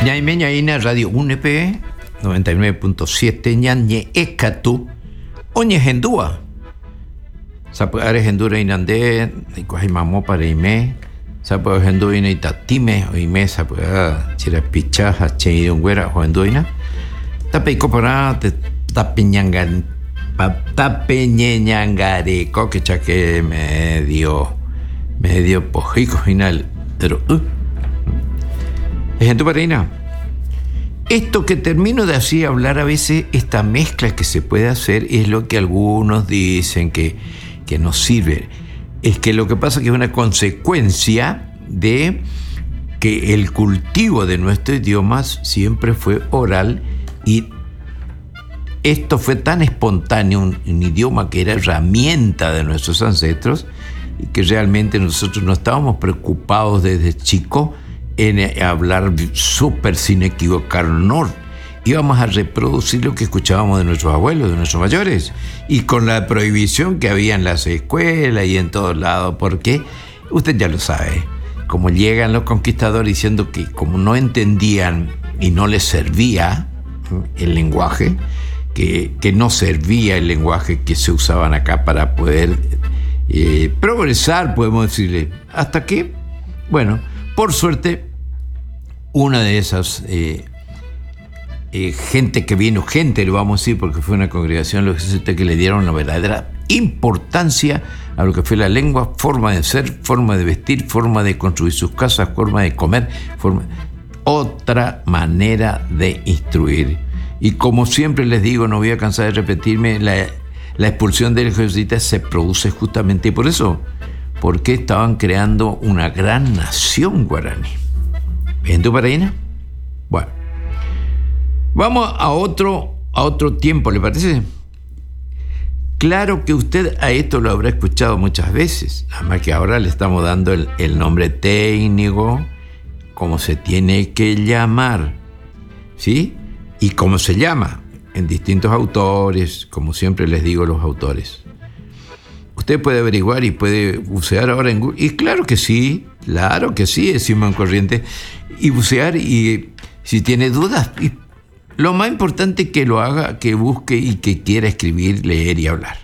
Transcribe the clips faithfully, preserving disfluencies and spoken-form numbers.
Ñaime ñaina Radio U N P noventa y nueve punto siete ñañe ekatu oñe hendúa. Sapuare hendura inande ikuaji mamo para ime. Sapuare hendura ina itatime o ime sapuare chira pichaja che nguera o henduina. Tape kopara te tapiñangan tapeñeñangare que chaque medio medio pojico final pero uh. Gente parina, esto que termino de así hablar a veces, esta mezcla que se puede hacer es lo que algunos dicen que, que nos sirve. Es que lo que pasa es que es una consecuencia de que el cultivo de nuestro idioma siempre fue oral y esto fue tan espontáneo, un, un idioma que era herramienta de nuestros ancestros y que realmente nosotros no estábamos preocupados desde chicos en hablar súper sin equivocarnos. Íbamos a reproducir lo que escuchábamos de nuestros abuelos, de nuestros mayores, y con la prohibición que había en las escuelas y en todos lados, porque usted ya lo sabe, como llegan los conquistadores diciendo que como no entendían y no les servía el lenguaje, que, que no servía el lenguaje que se usaban acá para poder eh, progresar, podemos decirle, hasta que, bueno, por suerte, una de esas eh, eh, gente que vino, gente, lo vamos a decir, porque fue una congregación los jesuitas que le dieron una verdadera importancia a lo que fue la lengua, forma de ser, forma de vestir, forma de construir sus casas, forma de comer, forma, otra manera de instruir. Y como siempre les digo, no voy a cansar de repetirme, la, la expulsión de los jesuitas se produce justamente por eso. Porque estaban creando una gran nación guaraní. ¿En tu paraína? Bueno, vamos a otro, a otro tiempo, ¿le parece? Claro que usted a esto lo habrá escuchado muchas veces, nada más que ahora le estamos dando el, el nombre técnico, cómo se tiene que llamar, ¿sí? Y cómo se llama, en distintos autores, como siempre les digo los autores. Usted puede averiguar y puede bucear ahora en Google. Y claro que sí, claro que sí, decimos en corriente. Y bucear y si tiene dudas. Y lo más importante es que lo haga, que busque y que quiera escribir, leer y hablar.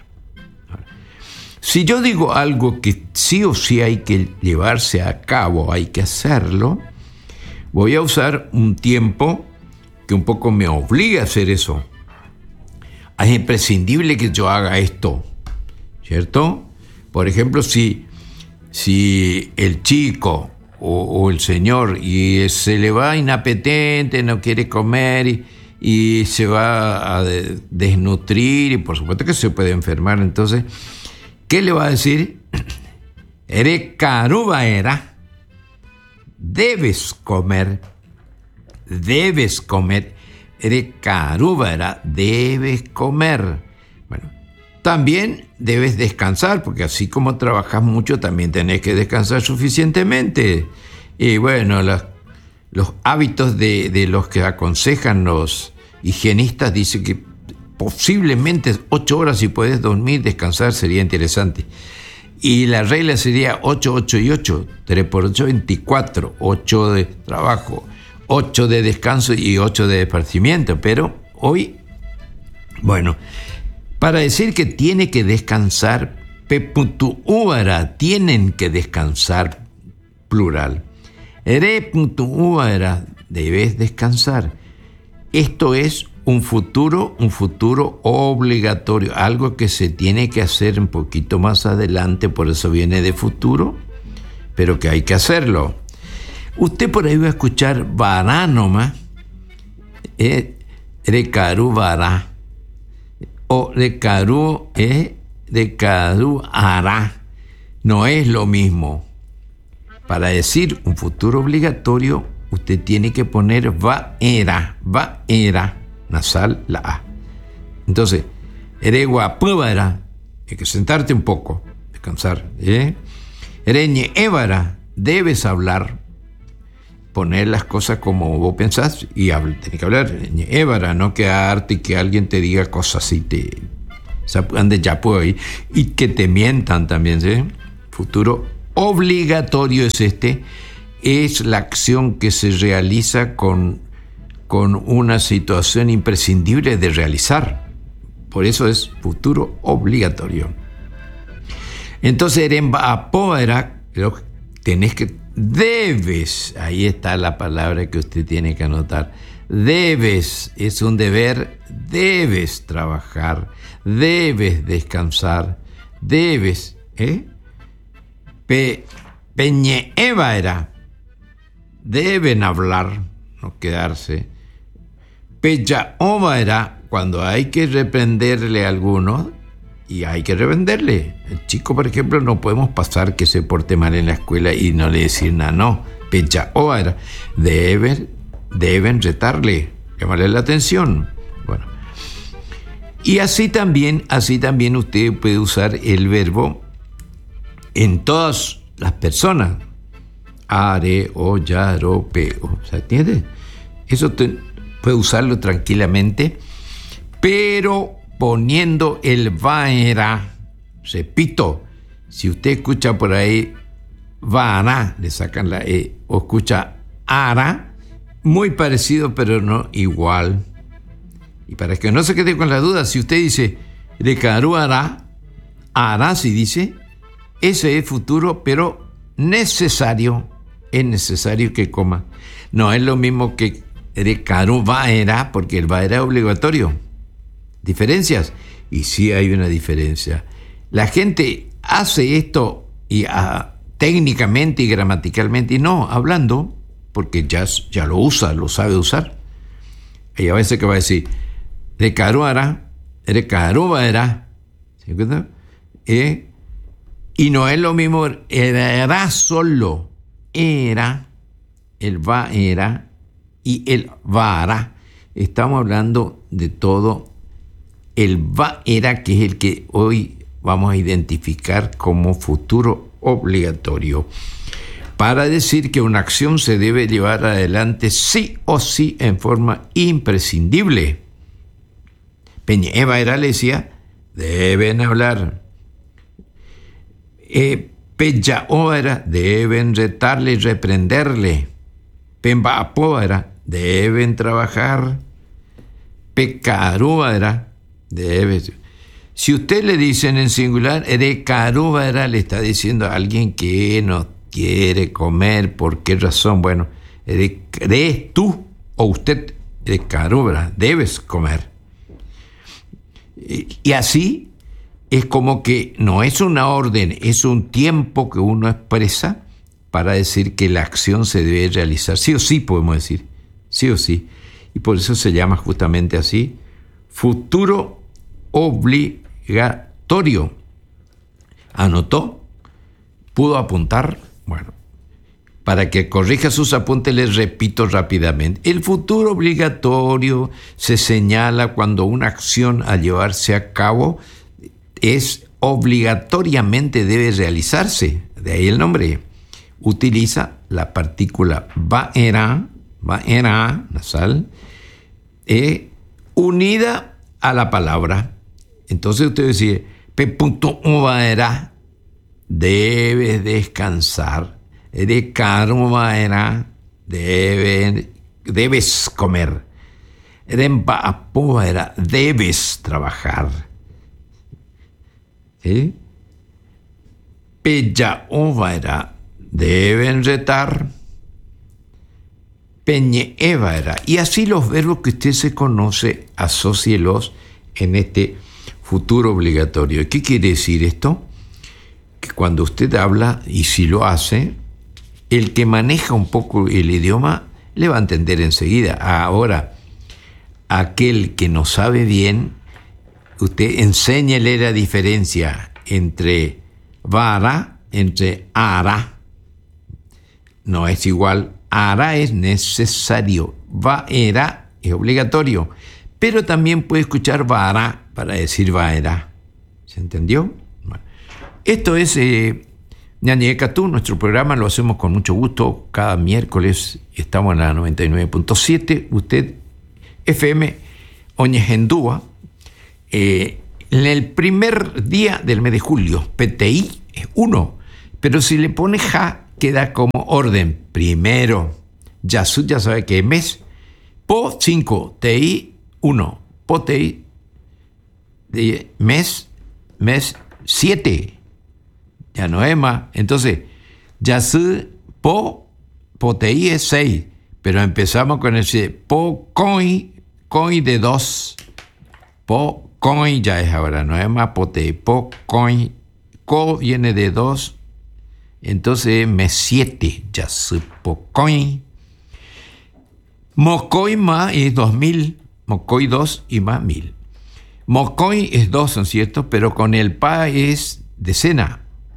Si yo digo algo que sí o sí hay que llevarse a cabo, hay que hacerlo, voy a usar un tiempo que un poco me obliga a hacer eso. Es imprescindible que yo haga esto. ¿Cierto? Por ejemplo, si, si el chico o, o el señor y se le va inapetente, no quiere comer y, y se va a desnutrir y por supuesto que se puede enfermar, entonces, ¿qué le va a decir? Ere caruba era, debes comer, debes comer, ere caruba era, debes comer. Bueno, también debes descansar, porque así como trabajas mucho, también tenés que descansar suficientemente. Y bueno, las, los hábitos de, de los que aconsejan los higienistas dicen que posiblemente ocho horas si puedes dormir, descansar sería interesante. Y la regla sería ocho, ocho y ocho, tres por ocho, veinticuatro, ocho de trabajo, ocho de descanso y ocho de esparcimiento. Pero hoy, bueno, para decir que tiene que descansar, P.uara, tienen que descansar, plural. Ere.uara, debes descansar. Esto es un futuro, un futuro obligatorio, algo que se tiene que hacer un poquito más adelante, por eso viene de futuro, pero que hay que hacerlo. Usted por ahí va a escuchar vará nomás, eh, recaru vará. O de Carú es de Carú hará. No es lo mismo. Para decir un futuro obligatorio, usted tiene que poner va era, va era, nasal la A. Entonces, ere guapúbara, hay que sentarte un poco, descansar. ¿eh? Ereñe évara, debes hablar, poner las cosas como vos pensás y habl- tenés que hablar. Évara, no quedarte y que alguien te diga cosas y te ande ya pues, y que te mientan también, ¿sí? Futuro obligatorio es este, es la acción que se realiza con con una situación imprescindible de realizar. Por eso es futuro obligatorio. Entonces, era, tenés que, debes, ahí está la palabra que usted tiene que anotar. Debes, es un deber, debes trabajar, debes descansar, debes, ¿eh? Pe, peñe eva era, deben hablar, no quedarse. Pecha ova era cuando hay que reprenderle a alguno y hay que reprenderle. El chico, por ejemplo, no podemos pasar que se porte mal en la escuela y no le decir nada, no. Pecha ova era, deben, deben retarle, llamarle la atención. Bueno. Y así también, así también usted puede usar el verbo en todas las personas. Are, o, ya, ro, pe, o. ¿Se entiende? Eso te, puede usarlo tranquilamente, pero poniendo el vaera. Repito, si usted escucha por ahí vaara, le sacan la e, o escucha ara, muy parecido pero no igual. Y para que no se quede con la duda, si usted dice recaru hará, hará si dice, ese es futuro, pero necesario, es necesario que coma. No es lo mismo que recaru vaera, porque el vaera es obligatorio. ¿Diferencias? Y sí hay una diferencia. La gente hace esto y, ah, técnicamente y gramaticalmente, y no, hablando, porque ya, ya lo usa, lo sabe usar. Y a veces que va a decir, recaru hará, recaru vaera. ¿Se entiende? Eh, y no es lo mismo, era solo, era, el va era y el vara. Estamos hablando de todo. El va era, que es el que hoy vamos a identificar como futuro obligatorio, para decir que una acción se debe llevar adelante sí o sí en forma imprescindible. Peña Eva era, le decía, deben hablar. Eh, Pecha o era, deben retarle y reprenderle. Pemba apo era, deben trabajar. Pecaru era, debe. Si usted le dicen en singular, recaru era, le está diciendo a alguien que no quiere comer. ¿Por qué razón? Bueno, eres tú o usted, recaru era, debes comer. Y así es como que no es una orden, es un tiempo que uno expresa para decir que la acción se debe realizar. Sí o sí, podemos decir, sí o sí. Y por eso se llama justamente así, futuro obligatorio. ¿Anotó? ¿Pudo apuntar? Bueno, para que corrija sus apuntes, les repito rápidamente. El futuro obligatorio se señala cuando una acción a llevarse a cabo es obligatoriamente debe realizarse. De ahí el nombre. Utiliza la partícula vaera, vaera, nasal, eh, unida a la palabra. Entonces usted dice, pe punto vaera, debes descansar. De caro vaera, debe, debes comer. Rempa vaera, debes trabajar. ¿Sí? Peya vaera, deben retar. Peñe eva era. Y así los verbos que usted se conoce, asócielos en este futuro obligatorio. ¿Qué quiere decir esto? Que cuando usted habla, y si lo hace, el que maneja un poco el idioma le va a entender enseguida. Ahora, aquel que no sabe bien, usted enséñele la diferencia entre vara, entre ara. No es igual. Ara es necesario. Vaera es obligatorio. Pero también puede escuchar vara para decir vaera. ¿Se entendió? Bueno, esto es eh, Ñañe Catú. Nuestro programa lo hacemos con mucho gusto. Cada miércoles estamos en la noventa y nueve punto siete. Usted, F M Oñejendúa. Eh, en el primer día del mes de julio, P T I es uno. Pero si le pone ja, queda como orden. Primero, Yasud ya sabe que es mes. Po cinco, tei uno, po tei de mes, mes siete. Ya no es más. Entonces, ya su po, po tei es seis, pero empezamos con ese po coi, coi de dos. Po coi ya es ahora, no es más po tei, po coi, co viene de dos, entonces mes siete, ya su po coi. Mocoi más es dos mil, mocoi dos y más mil. Mocoi es dos, ¿no es cierto? Pero con el pa es decena.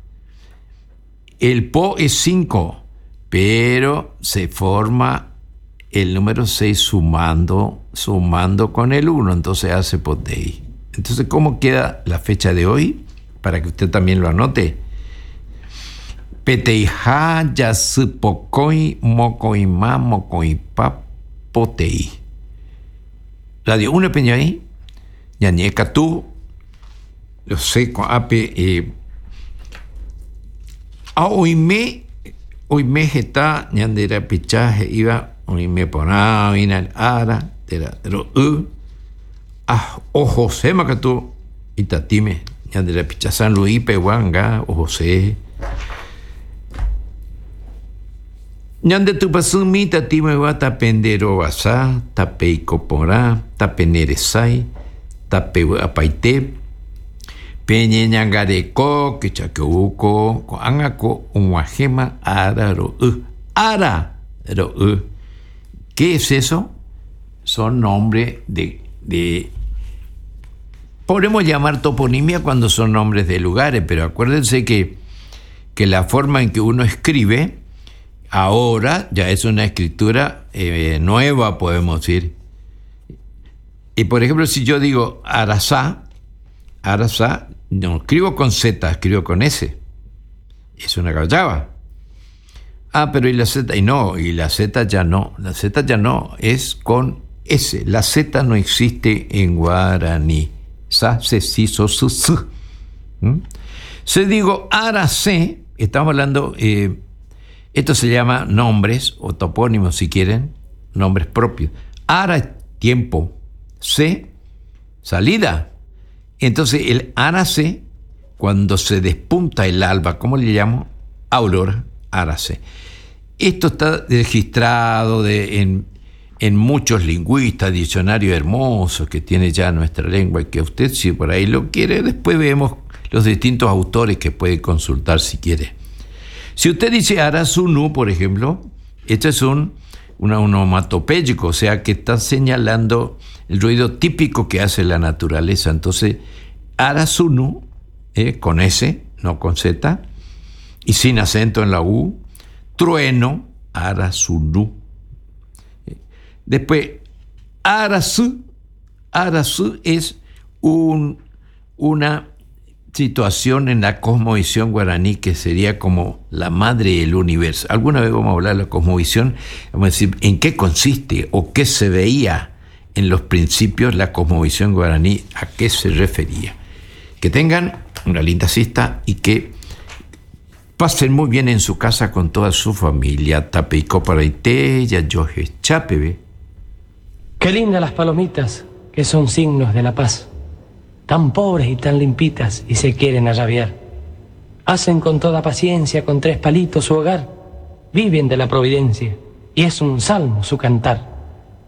El po es cinco, pero se forma el número seis sumando, sumando con el uno, entonces hace potei. Entonces, ¿cómo queda la fecha de hoy? Para que usted también lo anote. Peteija yasu pocoi mocoi ma mocoi pa potei. Radio una peña ahí. Ñañeca tú. Lo sé con ape. Eh, a oime. Oime geta. Ñandera pichaje iba. Oime poná. Vina ara. Tera. Pero u. Ah. O José macatú. Itatime. Ñandera picha San Luis Pehuanga. O José. Ñande tu pasumi tatime va tapendero asa, tapeico porá, tapeneresai, tape apaite, peñe ñangareco, quichaqueuco, coangaco, umuajema, ara ro u. Ara ro u. ¿Qué es eso? Son nombres de, de. Podemos llamar toponimia cuando son nombres de lugares, pero acuérdense que, que la forma en que uno escribe ahora ya es una escritura eh, nueva, podemos decir. Y por ejemplo, si yo digo Arasá, Arasá, no escribo con Z, escribo con S. Es una callaba. Ah, pero ¿y la Z? Y no, y la Z ya no. La Z ya no, es con S. La Z no existe en guaraní. Sa, se, si, so, su, su. ¿Mm? Si digo Arasé, estamos hablando... Eh, Esto se llama nombres o topónimos, si quieren, nombres propios. Ara, tiempo. Se, salida. Entonces, el arase, cuando se despunta el alba, ¿cómo le llamo? Aurora, arase. Esto está registrado de, en, en muchos lingüistas, diccionarios hermosos que tiene ya nuestra lengua, y que usted, si por ahí lo quiere, después vemos los distintos autores que puede consultar si quiere. Si usted dice arasunu, por ejemplo, esto es un, un onomatopéyico, o sea que está señalando el ruido típico que hace la naturaleza. Entonces, arasunu, eh, con S, no con Z, y sin acento en la U, trueno, arasunu. Después, arasu, arasu es un, una situación en la cosmovisión guaraní que sería como la madre del universo. Alguna vez vamos a hablar de la cosmovisión, vamos a decir en qué consiste o qué se veía en los principios la cosmovisión guaraní, a qué se refería. Que tengan una linda siesta y que pasen muy bien en su casa con toda su familia. Tapeico para ite, ya yo chapebe. Qué lindas las palomitas, que son signos de la paz. Tan pobres y tan limpitas y se quieren arrabiar. Hacen con toda paciencia, con tres palitos su hogar. Viven de la providencia y es un salmo su cantar.